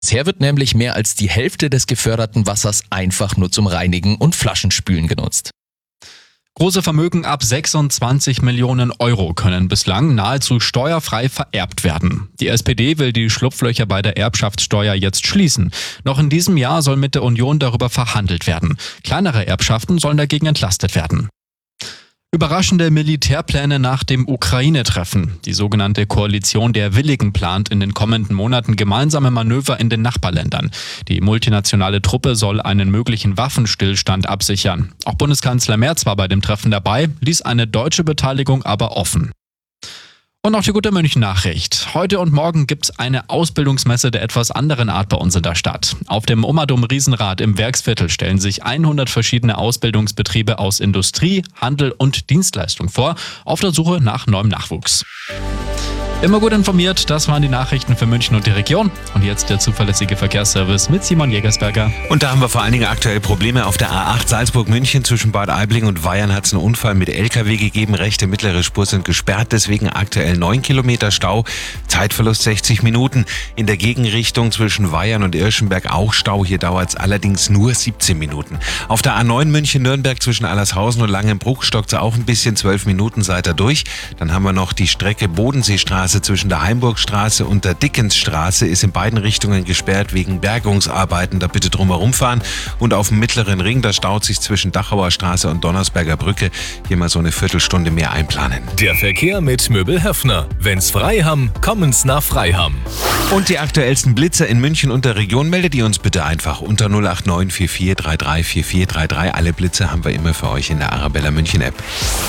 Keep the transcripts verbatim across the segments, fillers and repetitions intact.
Bisher wird nämlich mehr als die Hälfte des geförderten Wassers einfach nur zum Reinigen und Flaschenspülen genutzt. Große Vermögen ab sechsundzwanzig Millionen Euro können bislang nahezu steuerfrei vererbt werden. Die S P D will die Schlupflöcher bei der Erbschaftssteuer jetzt schließen. Noch in diesem Jahr soll mit der Union darüber verhandelt werden. Kleinere Erbschaften sollen dagegen entlastet werden. Überraschende Militärpläne nach dem Ukraine-Treffen. Die sogenannte Koalition der Willigen plant in den kommenden Monaten gemeinsame Manöver in den Nachbarländern. Die multinationale Truppe soll einen möglichen Waffenstillstand absichern. Auch Bundeskanzler Merz war bei dem Treffen dabei, ließ eine deutsche Beteiligung aber offen. Und noch die gute München-Nachricht. Heute und morgen gibt's eine Ausbildungsmesse der etwas anderen Art bei uns in der Stadt. Auf dem Ummerdom-Riesenrad im Werksviertel stellen sich hundert verschiedene Ausbildungsbetriebe aus Industrie, Handel und Dienstleistung vor, auf der Suche nach neuem Nachwuchs. Immer gut informiert, das waren die Nachrichten für München und die Region. Und jetzt der zuverlässige Verkehrsservice mit Simon Jägersberger. Und da haben wir vor allen Dingen aktuell Probleme auf der A acht Salzburg-München. Zwischen Bad Aibling und Weyern hat es einen Unfall mit L K W gegeben. Rechte, mittlere Spur sind gesperrt, deswegen aktuell neun Kilometer Stau. Zeitverlust sechzig Minuten. In der Gegenrichtung zwischen Weyern und Irschenberg auch Stau. Hier dauert es allerdings nur siebzehn Minuten. Auf der A neun München-Nürnberg zwischen Allershausen und Langenbruch stockt es auch ein bisschen. zwölf Minuten seid ihr durch. Dann haben wir noch die Strecke Bodenseestraße zwischen der Heimburgstraße und der Dickensstraße ist in beiden Richtungen gesperrt wegen Bergungsarbeiten. Da bitte drum herumfahren. Und auf dem mittleren Ring, da staut sich zwischen Dachauer Straße und Donnersberger Brücke. Hier mal so eine Viertelstunde mehr einplanen. Der Verkehr mit Möbel Höffner. Wenn's frei haben, kommen's nach Freiham. Und die aktuellsten Blitzer in München und der Region meldet ihr uns bitte einfach unter null acht neun vier vier drei drei vier vier drei drei. Alle Blitze haben wir immer für euch in der Arabella München App.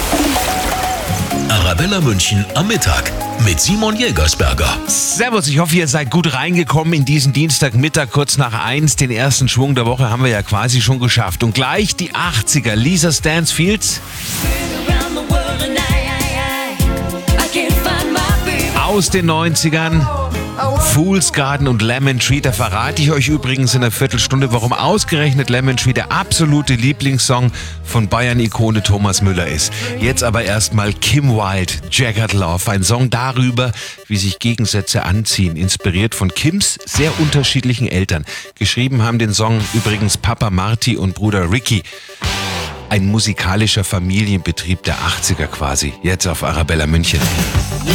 Arabella München am Mittag mit Simon Jägersberger. Servus, ich hoffe, ihr seid gut reingekommen in diesen Dienstagmittag kurz nach eins. Den ersten Schwung der Woche haben wir ja quasi schon geschafft. Und gleich die achtziger. Lisa Stansfield aus den neunzigern. Fool's Garden und Lemon Tree. Da verrate ich euch übrigens in einer Viertelstunde, warum ausgerechnet Lemon Tree der absolute Lieblingssong von Bayern-Ikone Thomas Müller ist. Jetzt aber erstmal Kim Wilde, Jagged Love. Ein Song darüber, wie sich Gegensätze anziehen. Inspiriert von Kims sehr unterschiedlichen Eltern. Geschrieben haben den Song übrigens Papa Marty und Bruder Ricky. Ein musikalischer Familienbetrieb der achtziger quasi. Jetzt auf Arabella München.